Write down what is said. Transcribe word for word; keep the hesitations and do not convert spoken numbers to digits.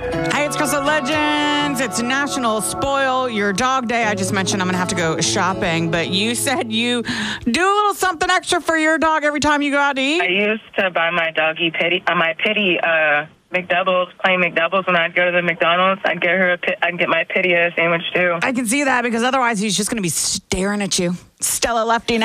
Hey, it's Crystal Legends. It's National Spoil Your Dog Day. I just mentioned I'm going to have to go shopping, but you said you do a little something extra for your dog every time you go out to eat? I used to buy my doggy pity, uh, my pity uh, McDoubles, plain McDoubles. When I'd go to the McDonald's, I'd get her a pit, I'd get my pity a sandwich too. I can see that because otherwise he's just going to be staring at you. Stella Lefty